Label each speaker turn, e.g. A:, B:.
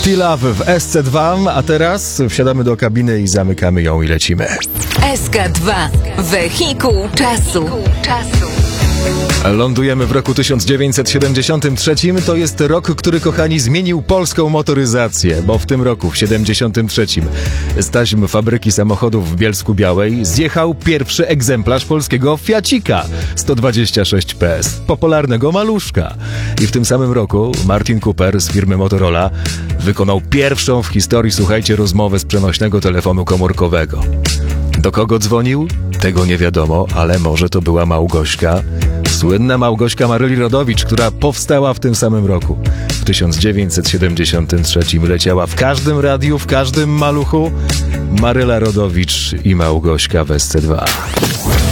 A: Still Love w SC2, a teraz wsiadamy do kabiny i zamykamy ją i lecimy.
B: SK2. Wehikuł czasu.
A: Lądujemy w roku 1973. To jest rok, który, kochani, zmienił polską motoryzację, bo w tym roku, w 73, z taśm fabryki samochodów w Bielsku-Białej zjechał pierwszy egzemplarz polskiego Fiacika 126 PS, popularnego maluszka. I w tym samym roku Martin Cooper z firmy Motorola wykonał pierwszą w historii, słuchajcie, rozmowę z przenośnego telefonu komórkowego. Do kogo dzwonił? Tego nie wiadomo, ale może to była Małgośka. Słynna Małgośka Maryli Rodowicz, która powstała w tym samym roku. W 1973 leciała w każdym radiu, w każdym maluchu. Maryla Rodowicz i Małgośka w SC2.